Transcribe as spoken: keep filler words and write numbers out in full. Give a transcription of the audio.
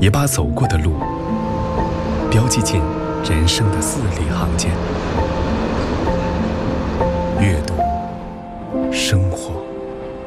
也把走过的路标记进人生的字里行间。